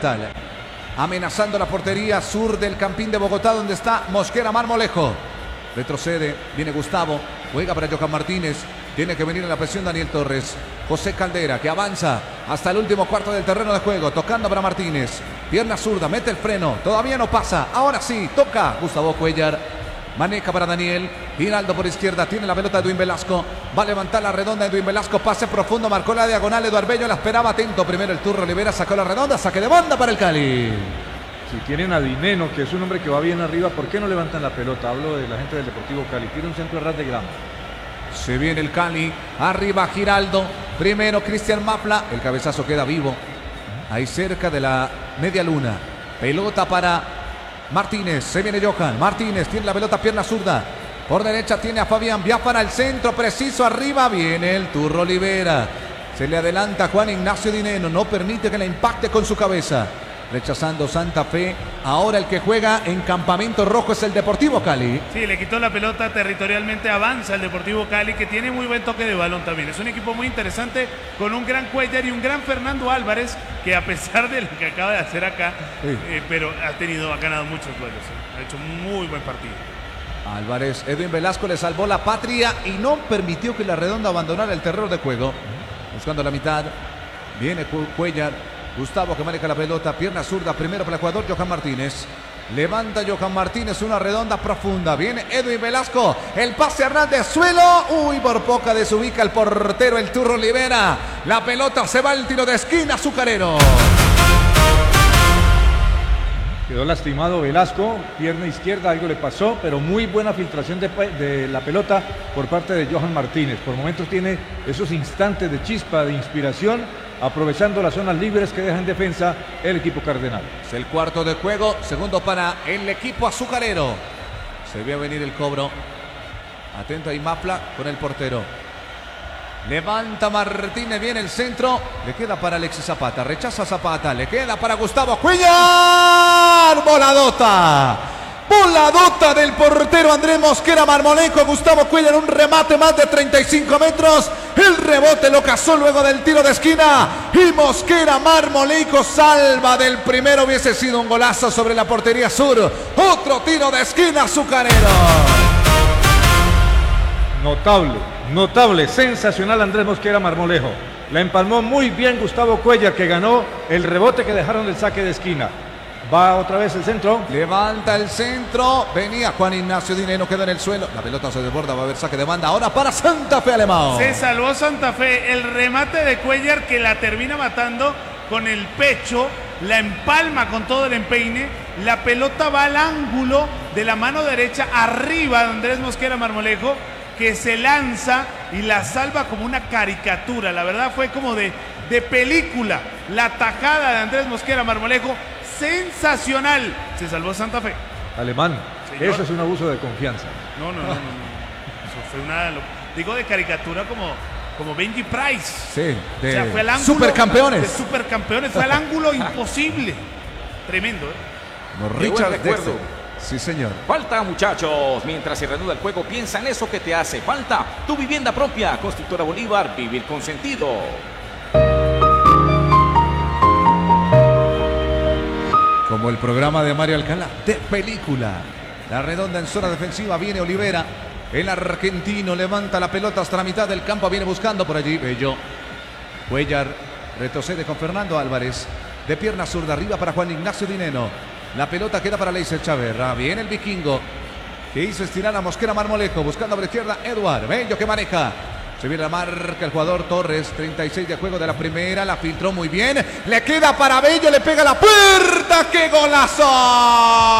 fundamental. Amenazando la portería sur del Campín de Bogotá, donde está Mosquera Marmolejo. Retrocede, viene Gustavo, juega para Johan Martínez. Tiene que venir en la presión Daniel Torres. José Caldera, que avanza hasta el último cuarto del terreno de juego, tocando para Martínez. Pierna zurda, mete el freno, todavía no pasa. Ahora sí, toca Gustavo Cuellar. Maneja para Daniel. Giraldo por izquierda, tiene la pelota Edwin Velasco. Va a levantar la redonda Edwin Velasco. Pase profundo, marcó la diagonal. Eduardo Bello la esperaba atento. Primero el Turro Rivera, sacó la redonda. Saque de banda para el Cali. Si tienen a Dineno, que es un hombre que va bien arriba, ¿por qué no levantan la pelota? Hablo de la gente del Deportivo Cali. Tira un centro a ras de grama. Se viene el Cali. Arriba Giraldo. Primero Cristian Mapla. El cabezazo queda vivo. Ahí cerca de la media luna. Pelota para Martínez. Se viene Johan. Martínez tiene la pelota, pierna zurda. Por derecha tiene a Fabián. Vía para el centro. Preciso arriba. Viene el Turro Olivera. Se le adelanta Juan Ignacio Dineno. No permite que la impacte con su cabeza. Rechazando Santa Fe. Ahora el que juega en Campamento Rojo es el Deportivo Cali. Sí, le quitó la pelota territorialmente. Avanza el Deportivo Cali, que tiene muy buen toque de balón también. Es un equipo muy interesante, con un gran Cuellar y un gran Fernando Álvarez, que a pesar de lo que acaba de hacer acá, Sí. pero ha ganado muchos duelos. Ha hecho un muy buen partido. Álvarez, Edwin Velasco le salvó la patria y no permitió que la redonda abandonara el terreno de juego. Buscando la mitad. Viene Cuellar. Gustavo, que maneja la pelota, pierna zurda, primero para el jugador Johan Martínez. Levanta Johan Martínez, una redonda profunda. Viene Edwin Velasco, el pase a ras de suelo. Uy, por poca desubica el portero, el Turro Olivera. La pelota se va al tiro de esquina, azucarero. Quedó lastimado Velasco, pierna izquierda, algo le pasó, pero muy buena filtración de la pelota por parte de Johan Martínez. Por momentos tiene esos instantes de chispa, de inspiración, aprovechando las zonas libres que deja en defensa el equipo cardenal. Es el cuarto de juego, segundo para el equipo azucarero. Se ve venir el cobro. Atento ahí Mapla con el portero. Levanta Martínez, viene el centro. Le queda para Alexis Zapata, rechaza Zapata. Le queda para Gustavo Cuellar. Voladota. Voladota del portero Andrés Mosquera Marmolejo. Gustavo Cuellar, un remate más de 35 metros. El rebote lo cazó luego del tiro de esquina. Y Mosquera Marmolejo salva del primero. Hubiese sido un golazo sobre la portería sur. Otro tiro de esquina azucarero. Notable, sensacional Andrés Mosquera Marmolejo. La empalmó muy bien Gustavo Cuellar, que ganó el rebote que dejaron del saque de esquina. Va otra vez el centro. Levanta el centro. Venía Juan Ignacio Dineno, queda en el suelo. La pelota se desborda, va a haber saque de banda. Ahora para Santa Fe Alemão. Se salvó Santa Fe. El remate de Cuellar, que la termina matando con el pecho. La empalma con todo el empeine. La pelota va al ángulo de la mano derecha, arriba de Andrés Mosquera Marmolejo, que se lanza y la salva como una caricatura. La verdad fue como de película. La tajada de Andrés Mosquera Marmolejo, sensacional. Se salvó Santa Fe. Alemán, Señor. eso es un abuso de confianza. No. Eso fue digo de caricatura como Benji Price. Sí, de O sea, fue al ángulo supercampeones. de supercampeones. Fue al ángulo imposible. Tremendo, ¿eh? Como Qué buen Richard recuerdo. Dexter. Sí, señor. Falta, muchachos. Mientras se reanuda el juego, piensa en eso que te hace falta. Tu vivienda propia. Constructora Bolívar. Vivir con sentido. Como el programa de Mario Alcalá, de película. La redonda en zona defensiva, viene Olivera. El argentino levanta la pelota hasta la mitad del campo, viene buscando por allí Bello. Cuellar retrocede con Fernando Álvarez. De pierna zurda, arriba para Juan Ignacio Dineno. La pelota queda para Leiser Chaverra. Viene el vikingo, que hizo estirar a Mosquera Marmolejo. Buscando por la izquierda, Eduardo Bello, que maneja. Se viene la marca el jugador Torres, 36 de juego de la primera, la filtró muy bien. Le queda para Bello, le pega la puerta. ¡Qué golazo!